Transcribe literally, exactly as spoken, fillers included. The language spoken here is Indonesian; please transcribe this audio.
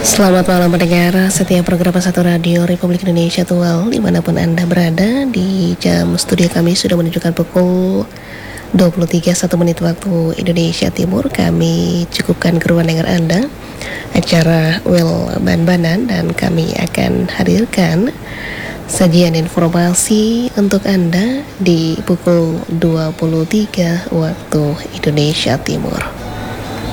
Selamat malam pendengar setiap program Satu Radio Republik Indonesia Tual dimanapun Anda berada. Di jam studio kami sudah menunjukkan pukul dua puluh tiga satu menit waktu Indonesia Timur. Kami cukupkan keruan dengar Anda acara Well Ban-Banan, dan kami akan hadirkan sajian informasi untuk Anda di pukul dua puluh tiga waktu Indonesia Timur.